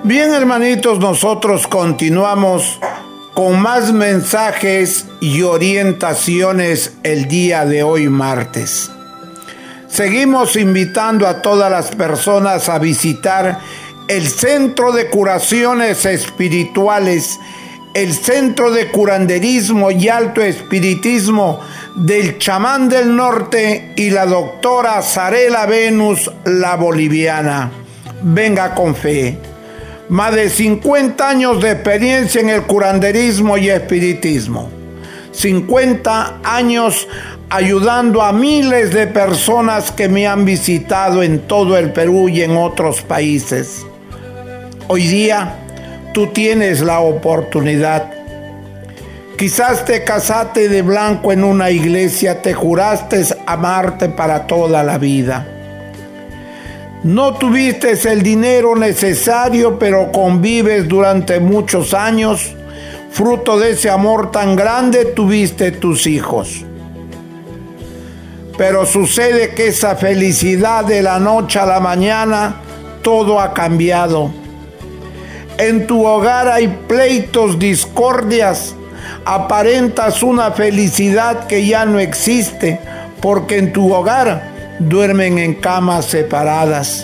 Bien, hermanitos, nosotros continuamos con más mensajes y orientaciones el día de hoy, martes. Seguimos invitando a todas las personas a visitar el Centro de Curaciones Espirituales, el Centro de Curanderismo y Alto Espiritismo del Chamán del Norte y la doctora Zarela Venus, la boliviana. Venga con fe. Más de 50 años de experiencia en el curanderismo y espiritismo. 50 años ayudando a miles de personas que me han visitado en todo el Perú y en otros países. Hoy día tú tienes la oportunidad. Quizás te casaste de blanco en una iglesia, te juraste amarte para toda la vida. No tuviste el dinero necesario, pero convives durante muchos años. Fruto de ese amor tan grande tuviste tus hijos. Pero sucede que esa felicidad de la noche a la mañana, todo ha cambiado. En tu hogar hay pleitos, discordias. Aparentas una felicidad que ya no existe, porque en tu hogar duermen en camas separadas.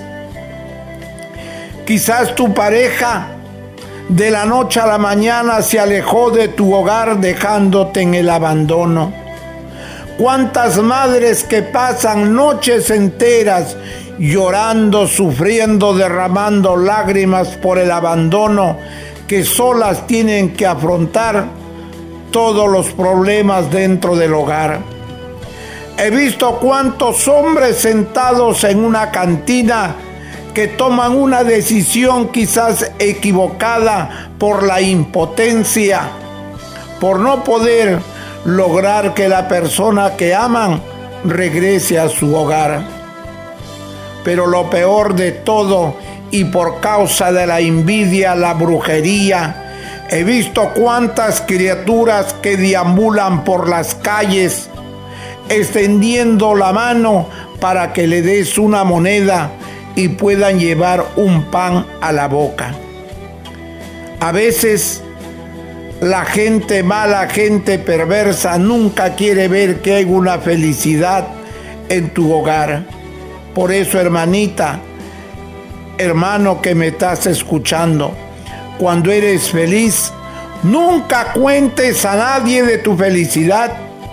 Quizás tu pareja de la noche a la mañana se alejó de tu hogar dejándote en el abandono. ¿Cuántas madres que pasan noches enteras llorando, sufriendo, derramando lágrimas por el abandono, que solas tienen que afrontar todos los problemas dentro del hogar? He visto cuántos hombres sentados en una cantina que toman una decisión quizás equivocada por la impotencia, por no poder lograr que la persona que aman regrese a su hogar. Pero lo peor de todo, y por causa de la envidia, la brujería, he visto cuántas criaturas que deambulan por las calles extendiendo la mano para que le des una moneda y puedan llevar un pan a la boca. A veces la gente mala, gente perversa, nunca quiere ver que hay una felicidad en tu hogar. Por eso, hermanita, hermano que me estás escuchando, cuando eres feliz, nunca cuentes a nadie de tu felicidad.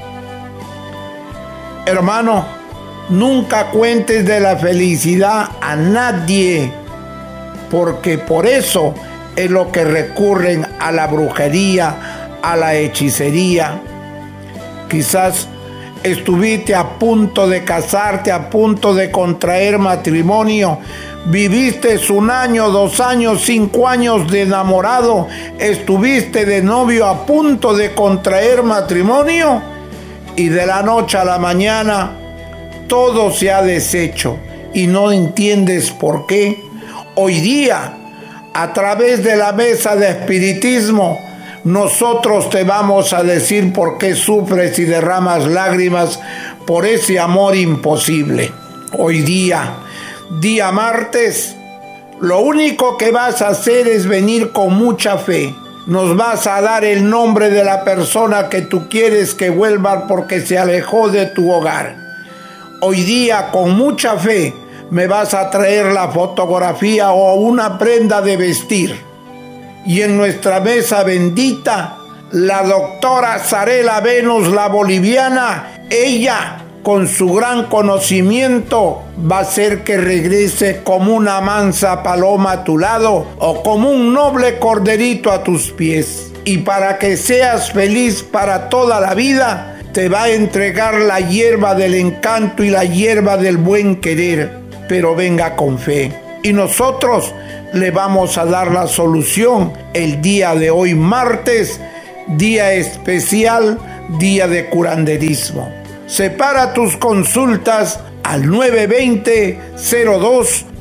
Hermano, nunca cuentes de la felicidad a nadie, porque por eso es lo que recurren a la brujería, a la hechicería. Quizás estuviste a punto de casarte, a punto de contraer matrimonio, viviste 1 año, 2 años, 5 años de enamorado, estuviste de novio a punto de contraer matrimonio, y de la noche a la mañana todo se ha deshecho y no entiendes por qué. Hoy día, a través de la mesa de espiritismo, nosotros te vamos a decir por qué sufres y derramas lágrimas por ese amor imposible. Hoy día, día martes, lo único que vas a hacer es venir con mucha fe. Nos vas a dar el nombre de la persona que tú quieres que vuelva porque se alejó de tu hogar. Hoy día, con mucha fe, me vas a traer la fotografía o una prenda de vestir. Y en nuestra mesa bendita, la doctora Zarela Venus, la boliviana, ella, con su gran conocimiento, va a hacer que regrese como una mansa paloma a tu lado o como un noble corderito a tus pies. Y para que seas feliz para toda la vida, te va a entregar la hierba del encanto y la hierba del buen querer. Pero venga con fe. Y nosotros le vamos a dar la solución el día de hoy, martes, día especial, día de curanderismo. Separa tus consultas al 920-02